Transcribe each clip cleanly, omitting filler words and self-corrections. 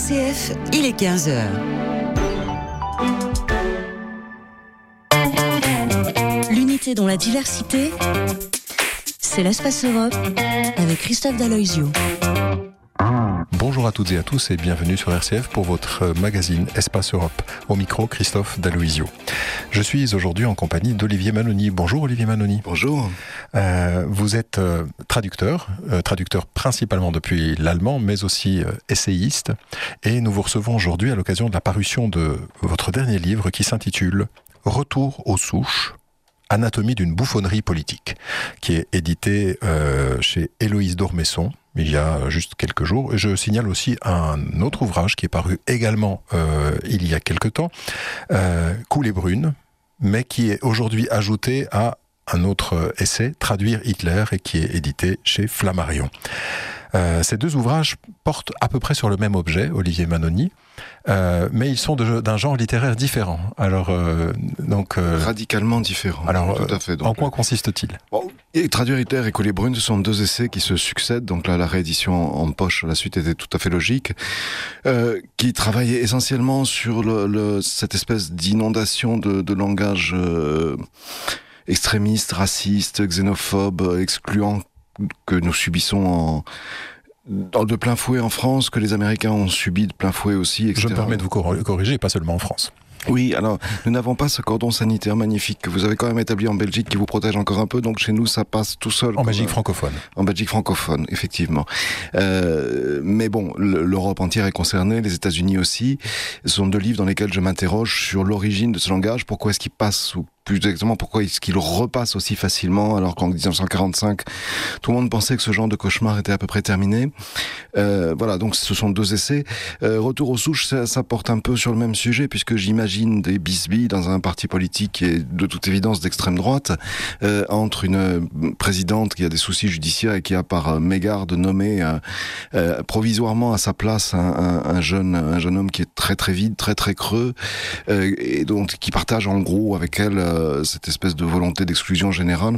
RCF, il est 15h. L'unité dans la diversité, c'est l'Espace Europe avec Christophe Daloisio. Bonjour à toutes et à tous et bienvenue sur RCF pour votre magazine Espace Europe. Au micro, Christophe Daloisio. Je suis aujourd'hui en compagnie d'Olivier Manoni. Bonjour Olivier Manoni. Bonjour. Vous êtes traducteur principalement depuis l'allemand, mais aussi essayiste. Et nous vous recevons aujourd'hui à l'occasion de la parution de votre dernier livre qui s'intitule « Retour aux souches ». Anatomie d'une bouffonnerie politique, qui est édité chez Héloïse d'Ormesson, il y a juste quelques jours. Je signale aussi un autre ouvrage qui est paru également il y a quelque temps, Coulée brune, mais qui est aujourd'hui ajouté à un autre essai, Traduire Hitler, et qui est édité chez Flammarion. Ces deux ouvrages portent à peu près sur le même objet, Olivier Manoni, mais ils sont d'un genre littéraire différent. Alors, radicalement différent. Alors, tout à fait. Donc, en quoi consiste-t-il ? Traduire Hitler et Coulée brune, ce sont deux essais qui se succèdent. Donc là, la réédition en poche, la suite était tout à fait logique, qui travaillaient essentiellement sur cette espèce d'inondation de langage extrémiste, raciste, xénophobe, excluant que nous subissons de plein fouet en France, que les Américains ont subi de plein fouet aussi, etc. Je me permets de vous corriger, pas seulement en France. Oui, alors, nous n'avons pas ce cordon sanitaire magnifique que vous avez quand même établi en Belgique qui vous protège encore un peu, donc chez nous, ça passe tout seul. En Belgique francophone. En Belgique francophone, effectivement. Mais bon, l'Europe entière est concernée, les États-Unis aussi. Ce sont deux livres dans lesquels je m'interroge sur l'origine de ce langage, pourquoi est-ce qu'il passe, ou plus exactement, pourquoi est-ce qu'il repasse aussi facilement, alors qu'en 1945, tout le monde pensait que ce genre de cauchemar était à peu près terminé. Voilà, donc ce sont deux essais. Retour aux souches, ça porte un peu sur le même sujet, puisque j'imagine des bisbilles dans un parti politique qui est de toute évidence d'extrême droite, entre une présidente qui a des soucis judiciaires et qui a par mégarde nommé provisoirement à sa place un jeune homme qui est très très vide, très très creux, et donc qui partage en gros avec elle cette espèce de volonté d'exclusion générale.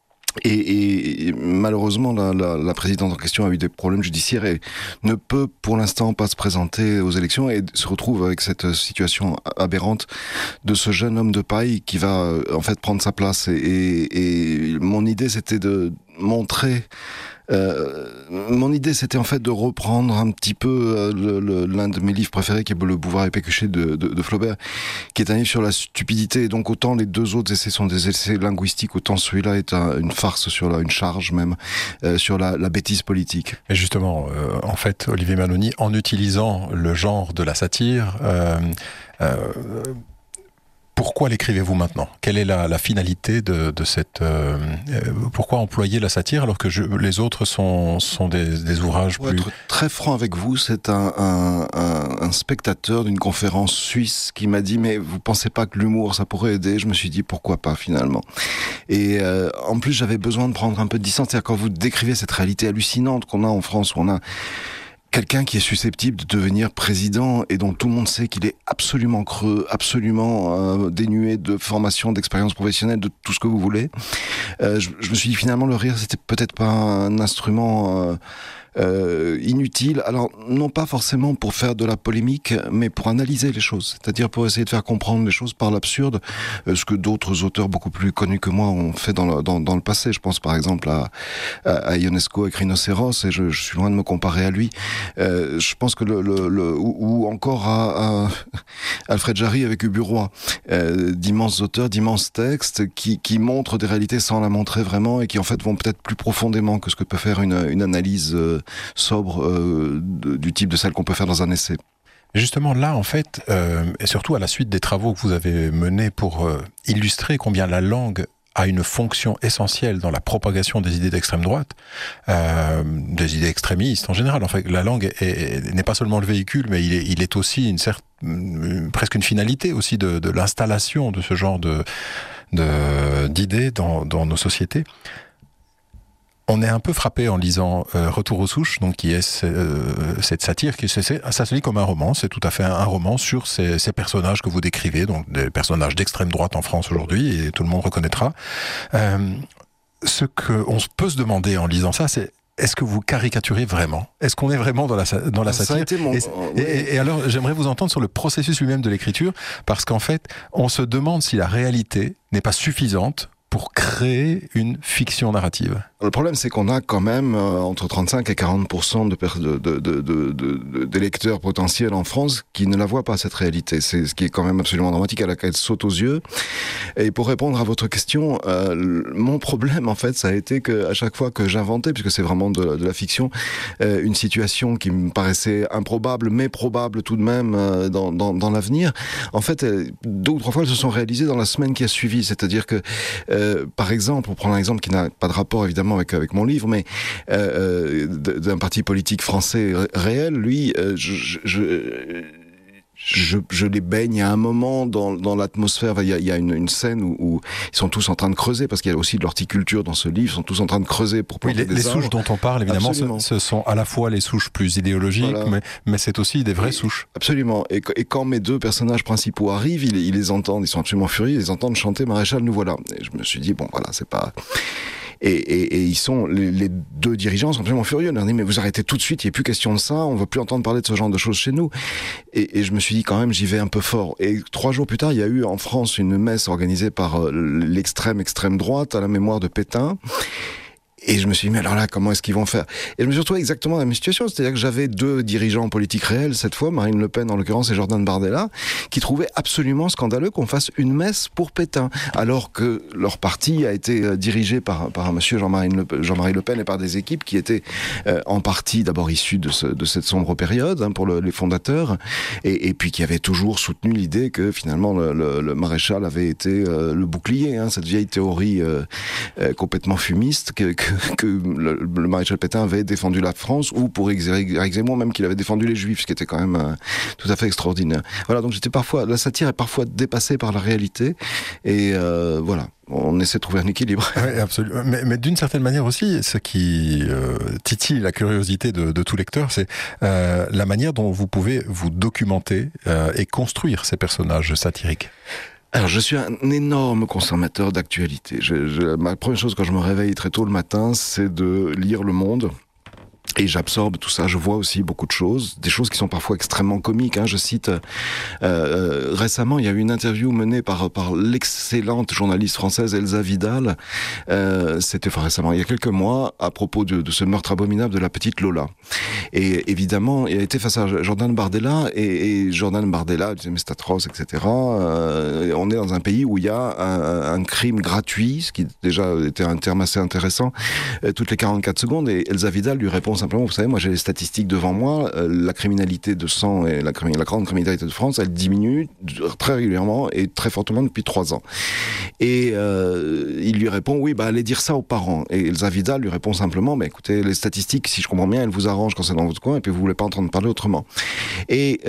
Et malheureusement, la présidente en question a eu des problèmes judiciaires et ne peut pour l'instant pas se présenter aux élections et se retrouve avec cette situation aberrante de ce jeune homme de paille qui va en fait prendre sa place. Et mon idée, c'était de montrer... mon idée, c'était en fait de reprendre un petit peu l'un de mes livres préférés, qui est Le Bouvard et Pécuchet de Flaubert, qui est un livre sur la stupidité. Et donc autant les deux autres essais sont des essais linguistiques, autant celui-là est une farce sur une charge même sur la bêtise politique. Et justement, en fait, Olivier Manoni, en utilisant le genre de la satire, pourquoi l'écrivez-vous maintenant ? Quelle est la finalité de cette... pourquoi employer la satire alors que les autres sont des ouvrages Pour plus... être très franc avec vous, c'est un spectateur d'une conférence suisse qui m'a dit « Mais vous pensez pas que l'humour, ça pourrait aider ?» Je me suis dit « Pourquoi pas, finalement ?» Et en plus, j'avais besoin de prendre un peu de distance. C'est-à-dire, quand vous décrivez cette réalité hallucinante qu'on a en France, où on a quelqu'un qui est susceptible de devenir président et dont tout le monde sait qu'il est absolument creux, absolument dénué de formation, d'expérience professionnelle, de tout ce que vous voulez. Je me suis dit finalement le rire c'était peut-être pas un instrument inutile. Alors non pas forcément pour faire de la polémique, mais pour analyser les choses, c'est-à-dire pour essayer de faire comprendre les choses par l'absurde, ce que d'autres auteurs beaucoup plus connus que moi ont fait dans le passé. Je pense par exemple à Ionesco avec Rhinocéros, et je suis loin de me comparer à lui. Je pense que ou encore à Alfred Jarry avec Ubu-Roi, d'immenses auteurs, d'immenses textes qui montrent des réalités sans la montrer vraiment et qui en fait vont peut-être plus profondément que ce que peut faire une analyse sobre du type de celle qu'on peut faire dans un essai. Justement là en fait, et surtout à la suite des travaux que vous avez menés pour illustrer combien la langue a une fonction essentielle dans la propagation des idées d'extrême droite, des idées extrémistes en général. En fait, la langue n'est pas seulement le véhicule, mais il est aussi presque une finalité aussi de l'installation de ce genre d'idées dans nos sociétés. On est un peu frappé en lisant Retour aux souches, donc qui est cette satire, ça se lit comme un roman, c'est tout à fait un roman sur ces personnages que vous décrivez, donc des personnages d'extrême droite en France aujourd'hui, et tout le monde reconnaîtra. Ce qu'on peut se demander en lisant ça, c'est est-ce que vous caricaturez vraiment? Est-ce qu'on est vraiment dans la satire? Ça a été et alors, j'aimerais vous entendre sur le processus lui-même de l'écriture, parce qu'en fait, on se demande si la réalité n'est pas suffisante pour créer une fiction narrative. Le problème, c'est qu'on a quand même entre 35 et 40% de lecteurs potentiels en France qui ne la voient pas, cette réalité. C'est ce qui est quand même absolument dramatique, à laquelle saute aux yeux. Et pour répondre à votre question, mon problème, en fait, ça a été qu'à chaque fois que j'inventais, puisque c'est vraiment de la fiction, une situation qui me paraissait improbable, mais probable tout de même dans l'avenir, en fait, 2 ou 3 fois, elles se sont réalisées dans la semaine qui a suivi. C'est-à-dire que par exemple, on prend un exemple qui n'a pas de rapport évidemment avec mon livre, mais d'un parti politique français réel, lui, je les baigne à un moment dans l'atmosphère. Il y a une scène où ils sont tous en train de creuser, parce qu'il y a aussi de l'horticulture dans ce livre, ils sont tous en train de creuser pour planter des arbres. Les souches dont on parle, évidemment, ce sont à la fois les souches plus idéologiques, voilà, mais c'est aussi des vraies souches. Absolument. Et quand mes 2 personnages principaux arrivent, ils les entendent, ils sont absolument furieux, ils les entendent chanter « Maréchal, nous voilà ». Et je me suis dit, bon voilà, c'est pas... Et ils sont, les 2 dirigeants sont absolument furieux. Ils leur disent, mais vous arrêtez tout de suite, il n'y a plus question de ça, on ne veut plus entendre parler de ce genre de choses chez nous. Et je me suis dit, quand même, j'y vais un peu fort. Et 3 jours plus tard, il y a eu en France une messe organisée par l'extrême droite à la mémoire de Pétain. Et je me suis dit, mais alors là, comment est-ce qu'ils vont faire? Et je me suis retrouvé exactement dans la même situation. C'est-à-dire que j'avais 2 dirigeants politiques réels, cette fois, Marine Le Pen en l'occurrence et Jordan Bardella, qui trouvaient absolument scandaleux qu'on fasse une messe pour Pétain, alors que leur parti a été dirigé par monsieur Jean-Marie Le Pen et par des équipes qui étaient en partie d'abord issues de cette sombre période, pour les fondateurs, et puis qui avaient toujours soutenu l'idée que finalement le maréchal avait été le bouclier, cette vieille théorie complètement fumiste que le maréchal Pétain avait défendu la France, ou pour Éric Zemmour même qu'il avait défendu les Juifs, ce qui était quand même tout à fait extraordinaire. Voilà, donc la satire est parfois dépassée par la réalité, et voilà. On essaie de trouver un équilibre. Oui, absolument. Mais d'une certaine manière aussi, ce qui titille la curiosité de tout lecteur, c'est la manière dont vous pouvez vous documenter et construire ces personnages satiriques. Alors, je suis un énorme consommateur d'actualité. Ma première chose quand je me réveille très tôt le matin, c'est de lire Le Monde. Et j'absorbe tout ça. Je vois aussi beaucoup de choses, des choses qui sont parfois extrêmement comiques. Je cite récemment, il y a eu une interview menée par l'excellente journaliste française Elsa Vidal. C'était récemment, il y a quelques mois, à propos de ce meurtre abominable de la petite Lola. Et évidemment, il a été face à Jordan Bardella, et Jordan Bardella disait mais c'est atroce, etc. On est dans un pays où il y a un crime gratuit, ce qui déjà était un terme assez intéressant, toutes les 44 secondes. Et Elsa Vidal lui répond simplement, vous savez, moi j'ai les statistiques devant moi, la criminalité de sang et la grande criminalité de France, elle diminue très régulièrement et très fortement depuis 3 ans. Et il lui répond, oui, allez dire ça aux parents. Et Elsa Vidal lui répond simplement, mais écoutez, les statistiques, si je comprends bien, elles vous arrangent quand c'est dans votre coin, et puis vous voulez pas entendre parler autrement. Et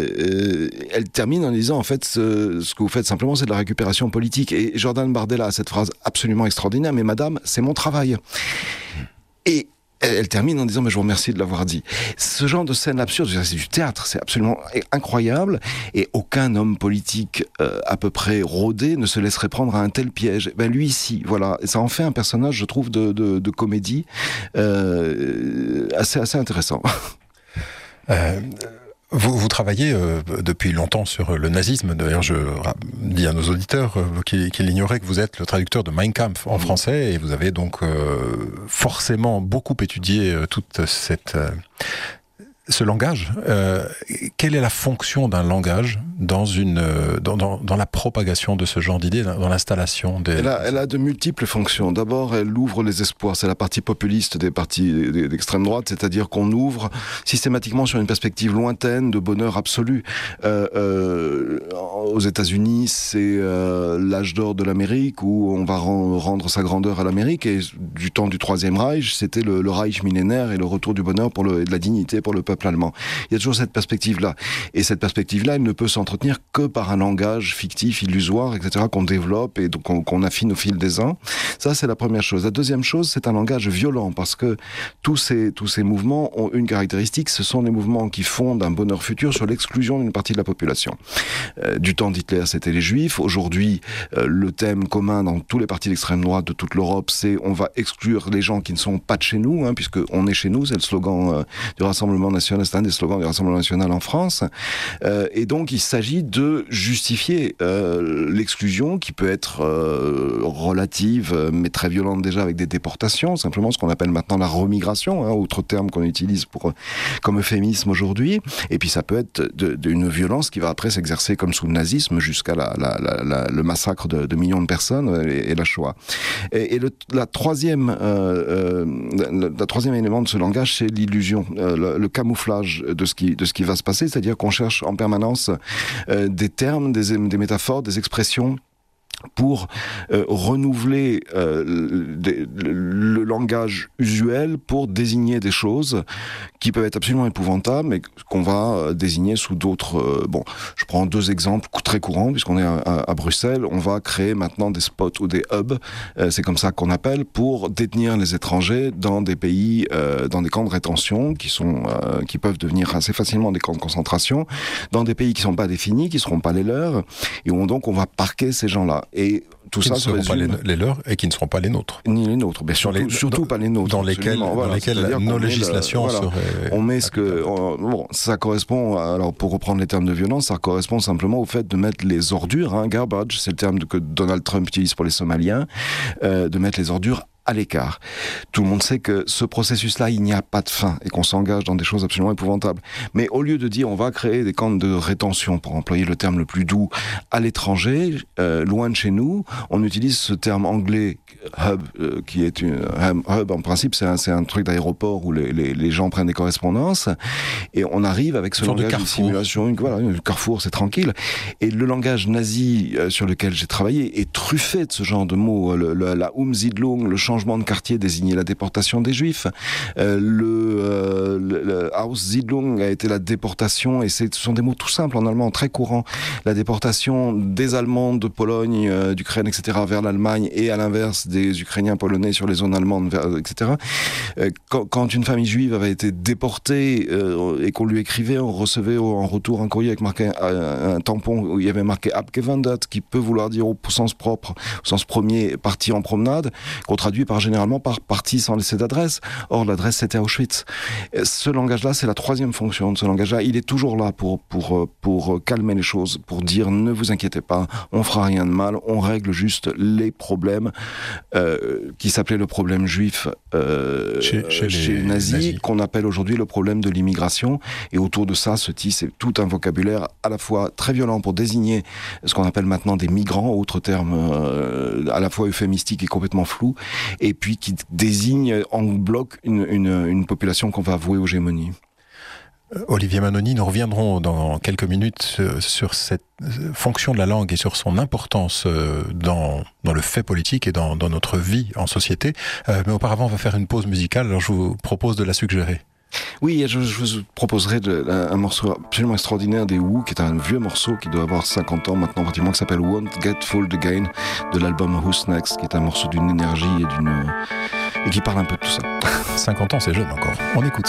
elle termine en disant, en fait, ce que vous faites simplement, c'est de la récupération politique. Et Jordan Bardella a cette phrase absolument extraordinaire, mais madame, c'est mon travail. Et elle termine en disant, mais je vous remercie de l'avoir dit. Ce genre de scène absurde, c'est du théâtre, c'est absolument incroyable, et aucun homme politique à peu près rodé ne se laisserait prendre à un tel piège. Lui ici, voilà, et ça en fait un personnage, je trouve, de comédie assez intéressant. Vous travaillez depuis longtemps sur le nazisme. D'ailleurs, je dis à nos auditeurs qui l'ignoraient que vous êtes le traducteur de Mein Kampf en français, et vous avez donc forcément beaucoup étudié toute ce langage. Quelle est la fonction d'un langage dans la propagation de ce genre d'idées, dans l'installation des... Elle a de multiples fonctions. D'abord, elle ouvre les espoirs. C'est la partie populiste des partis d'extrême droite, c'est-à-dire qu'on ouvre systématiquement sur une perspective lointaine de bonheur absolu. Aux États-Unis, c'est l'âge d'or de l'Amérique, où on va rendre sa grandeur à l'Amérique, et du temps du Troisième Reich, c'était le Reich millénaire et le retour du bonheur et de la dignité pour le peuple peuple allemand. Il y a toujours cette perspective-là. Et cette perspective-là, elle ne peut s'entretenir que par un langage fictif, illusoire, etc., qu'on développe et donc qu'on affine au fil des ans. Ça, c'est la première chose. La deuxième chose, c'est un langage violent, parce que tous ces mouvements ont une caractéristique, ce sont des mouvements qui fondent un bonheur futur sur l'exclusion d'une partie de la population. Du temps d'Hitler, c'était les Juifs. Aujourd'hui, le thème commun dans tous les partis d'extrême droite de toute l'Europe, c'est on va exclure les gens qui ne sont pas de chez nous, puisque on est chez nous, c'est le slogan du Rassemblement National, c'est un des slogans du Rassemblement National en France. Et donc, il s'agit de justifier l'exclusion qui peut être relative, mais très violente déjà avec des déportations, simplement ce qu'on appelle maintenant la remigration, autre terme qu'on utilise comme euphémisme aujourd'hui. Et puis ça peut être d'une violence qui va après s'exercer comme sous le nazisme jusqu'à le massacre de millions de personnes et la Shoah. Et le troisième élément de ce langage, c'est l'illusion, le camouflage de ce qui va se passer, c'est-à-dire qu'on cherche en permanence des termes, des métaphores, des expressions pour renouveler le langage usuel pour désigner des choses qui peuvent être absolument épouvantables, mais qu'on va désigner sous d'autres... je prends deux exemples très courants, puisqu'on est à Bruxelles. On va créer maintenant des spots ou des hubs, c'est comme ça qu'on appelle, pour détenir les étrangers dans des pays, dans des camps de rétention qui peuvent devenir assez facilement des camps de concentration, dans des pays qui ne sont pas définis, qui ne seront pas les leurs, et où donc on va parquer ces gens-là. Et tout qui ça ne seront pas les leurs et qui ne seront pas les nôtres. Ni les nôtres, mais surtout pas les nôtres. Dans lesquels nos législations seraient... On met ce que... ça correspond, alors pour reprendre les termes de violence, ça correspond simplement au fait de mettre les ordures, garbage, c'est le terme que Donald Trump utilise pour les Somaliens, de mettre les ordures à l'écart. Tout le monde sait que ce processus-là, il n'y a pas de fin et qu'on s'engage dans des choses absolument épouvantables. Mais au lieu de dire on va créer des camps de rétention, pour employer le terme le plus doux, à l'étranger, loin de chez nous, on utilise ce terme anglais hub, qui est hub en principe, c'est un truc d'aéroport où les gens prennent des correspondances, et on arrive avec ce langage de simulation, le carrefour, c'est tranquille. Et le langage nazi sur lequel j'ai travaillé est truffé de ce genre de mots, la Umsiedlung, le changement de quartier désignait la déportation des Juifs. Le Aussiedlung a été la déportation, et ce sont des mots tout simples en allemand, très courants. La déportation des Allemands de Pologne, d'Ukraine, etc., vers l'Allemagne, et à l'inverse des Ukrainiens polonais sur les zones allemandes, etc. Quand une famille juive avait été déportée et qu'on lui écrivait, on recevait en retour un courrier avec marqué un tampon où il y avait marqué Abgewandert, qui peut vouloir dire au sens propre, au sens premier, parti en promenade, qu'on traduit généralement par parti sans laisser d'adresse. Or, l'adresse, c'était Auschwitz. Ce langage-là, c'est la troisième fonction de ce langage-là. Il est toujours là pour calmer les choses, pour dire ne vous inquiétez pas, on fera rien de mal, on règle juste les problèmes qui s'appelait le problème juif chez les nazis, qu'on appelle aujourd'hui le problème de l'immigration. Et autour de ça se tisse tout un vocabulaire à la fois très violent pour désigner ce qu'on appelle maintenant des migrants, autre terme à la fois euphémistique et complètement flou, et puis qui désigne en bloc une population qu'on va vouer aux gémonies. Olivier Mannoni, nous reviendrons dans quelques minutes sur cette fonction de la langue et sur son importance dans le fait politique et dans notre vie en société. Mais auparavant, on va faire une pause musicale, alors je vous propose de la suggérer. Oui, je vous proposerai un morceau absolument extraordinaire des Who, qui est un vieux morceau qui doit avoir 50 ans maintenant pratiquement, qui s'appelle Won't Get Fooled Again, de l'album Who's Next, qui est un morceau d'une énergie et qui parle un peu de tout ça. 50 ans, c'est jeune encore. On écoute.